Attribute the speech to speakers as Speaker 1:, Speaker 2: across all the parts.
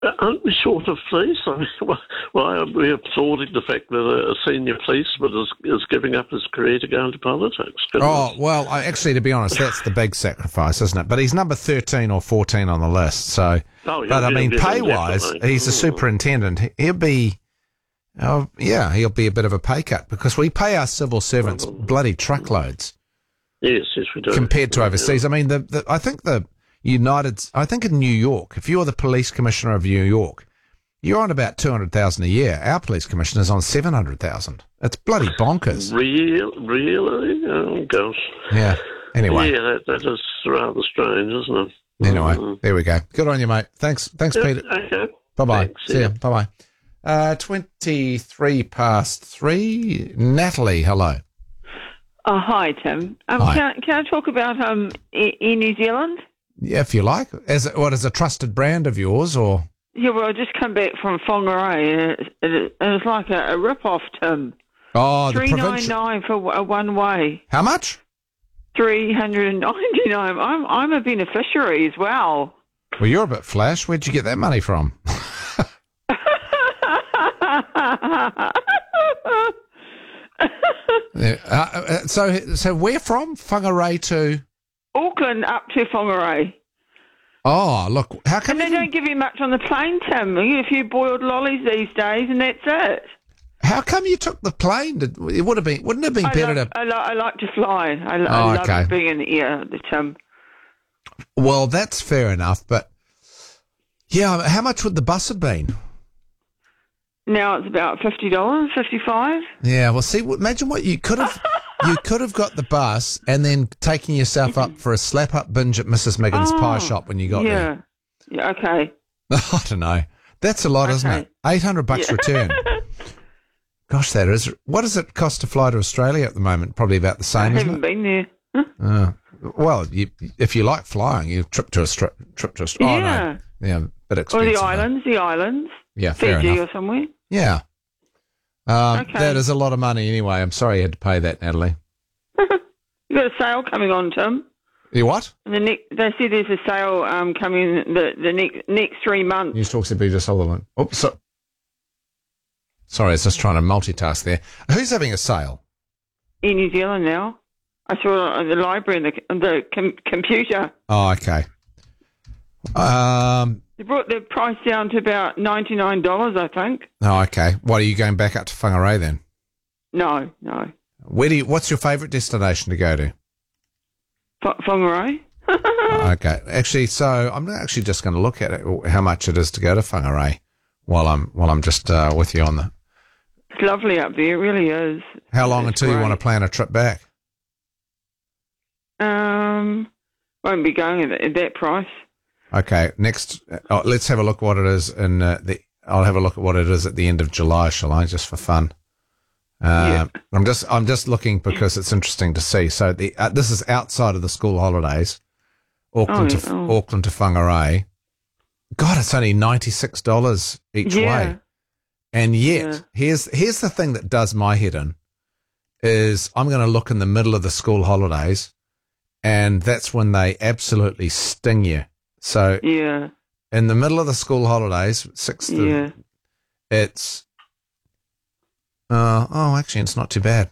Speaker 1: Aren't we short of police? I mean, why are we applauding the fact that a senior policeman is giving up his career to go into politics?
Speaker 2: Oh, well, actually, to be honest, that's the big sacrifice, isn't it? But he's number 13 or 14 on the list, so... pay-wise, he's a superintendent. He'll be... he'll be a bit of a pay cut, because we pay our civil servants bloody truckloads.
Speaker 1: Yes, we do.
Speaker 2: Compared to overseas. I mean, I think in New York, if you're the police commissioner of New York, you're on about $200,000 a year. Our police commissioner's on $700,000. It's bloody bonkers.
Speaker 1: Really? Oh, gosh.
Speaker 2: Yeah. Anyway.
Speaker 1: Yeah, that is rather strange, isn't it?
Speaker 2: Anyway, there we go. Good on you, mate. Thanks, Peter.
Speaker 1: Okay.
Speaker 2: Bye-bye.
Speaker 1: Thanks,
Speaker 2: See ya. Bye-bye. 23 past 3. Natalie, hello.
Speaker 3: Oh, hi, Tim.
Speaker 2: Hi.
Speaker 3: Can I talk about in New Zealand?
Speaker 2: Yeah, if you like. As a trusted brand of yours, or?
Speaker 3: Yeah, well, I just come back from Whangarei, and it was like a rip-off, Tim.
Speaker 2: Oh, the
Speaker 3: $399 for a one-way.
Speaker 2: How much?
Speaker 3: $399. I'm a beneficiary as well.
Speaker 2: Well, you're a bit flash. Where'd you get that money from? So where from? Whangarei to?
Speaker 3: Auckland up to Whangarei.
Speaker 2: Oh, look, how come
Speaker 3: they don't give you much on the plane, Tim? You get a few boiled lollies these days, and that's it.
Speaker 2: How come you took the plane? Wouldn't it have been better to...
Speaker 3: I like to fly. I love being in the air, Tim.
Speaker 2: Well, that's fair enough, but... Yeah, how much would the bus have been?
Speaker 3: Now it's about $50, $55.
Speaker 2: Yeah, well, see, imagine what you could have... You could have got the bus and then taken yourself up for a slap-up binge at Mrs. Miggins' pie shop when you got there.
Speaker 3: Yeah, okay.
Speaker 2: I don't know. That's a lot, isn't it? $800 return. Gosh, that is. What does it cost to fly to Australia at the moment? Probably about the same, isn't it?
Speaker 3: I haven't been there.
Speaker 2: Well, if you like flying, you trip to Australia.
Speaker 3: Yeah.
Speaker 2: Oh, no. Yeah, but expensive.
Speaker 3: Or the islands.
Speaker 2: Yeah, fair
Speaker 3: Fiji
Speaker 2: enough.
Speaker 3: or somewhere.
Speaker 2: Yeah.
Speaker 3: Okay.
Speaker 2: That is a lot of money anyway. I'm sorry you had to pay that, Natalie.
Speaker 3: You've got a sale coming on, Tim.
Speaker 2: You what?
Speaker 3: They said there's a sale coming the next 3 months.
Speaker 2: News Talk CB, just hold on. Oops. Sorry, I was just trying to multitask there. Who's having a sale?
Speaker 3: In New Zealand now. I saw it at the library and the computer.
Speaker 2: Oh, okay.
Speaker 3: They brought the price down to about $99, I think.
Speaker 2: Oh, okay. What, are you going back up to Whangarei then?
Speaker 3: No.
Speaker 2: What's your favourite destination to go to?
Speaker 3: Whangarei.
Speaker 2: Okay. Actually, so I'm actually just going to look at it, how much it is to go to Whangarei while I'm just with you on the...
Speaker 3: It's lovely up there, it really is.
Speaker 2: How long until you want to plan a trip back?
Speaker 3: Won't be going at that price.
Speaker 2: Okay, next, let's have a look what it is I'll have a look at what it is at the end of July, shall I, just for fun?
Speaker 3: Yeah.
Speaker 2: I'm just looking because it's interesting to see. So this is outside of the school holidays, Auckland to Whangarei. God, it's only $96 each way, and yet here's the thing that does my head in is I'm going to look in the middle of the school holidays, and that's when they absolutely sting you. So in the middle of the school holidays, it's actually it's not too bad.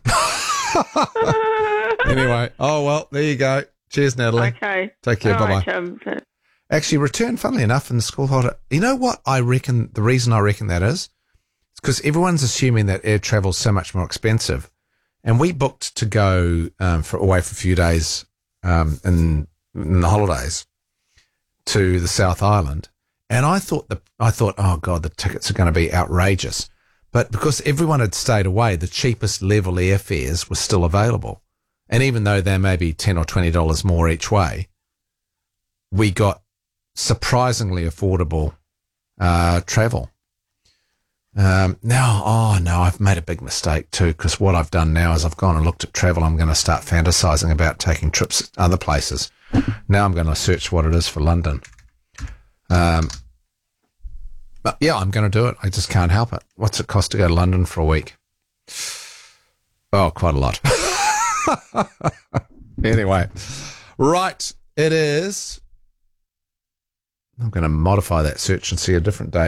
Speaker 2: Anyway, there you go. Cheers, Natalie.
Speaker 3: Okay.
Speaker 2: Take care. Bye bye. Actually, return, funnily enough, in the school holiday. You know what I reckon? The reason I reckon that is because everyone's assuming that air travel's so much more expensive, and we booked to go away for a few days in the holidays to the South Island, and I thought, oh God, the tickets are going to be outrageous. But because everyone had stayed away, the cheapest level airfares were still available. And even though they may be $10 or $20 more each way, we got surprisingly affordable travel. Now I've made a big mistake too, because what I've done now is I've gone and looked at travel. I'm going to start fantasizing about taking trips to other places. Now I'm going to search what it is for London. But yeah, I'm going to do it. I just can't help it. What's it cost to go to London for a week? Oh, quite a lot. Anyway, right. It is I'm going to modify that search and see a different date.